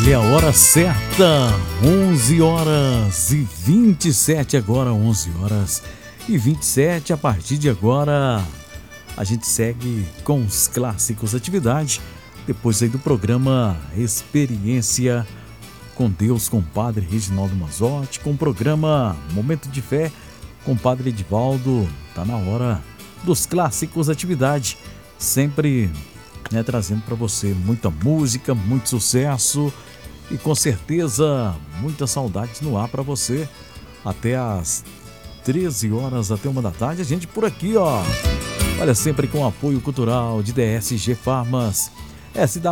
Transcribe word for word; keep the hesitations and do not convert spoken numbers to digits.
Olha a hora certa, onze horas e vinte e sete agora, onze horas e vinte e sete. A partir de agora, a gente segue com os clássicos atividade, depois aí do programa Experiência com Deus, com o Padre Reginaldo Mazzotti, com o programa Momento de Fé, com o Padre Edivaldo. Tá na hora dos clássicos atividade, sempre, né, trazendo para você muita música, muito sucesso e com certeza muitas saudades no ar para você. Até às treze horas, até uma da tarde, a gente por aqui, ó. Olha, sempre com apoio cultural de D S G Farmas, S W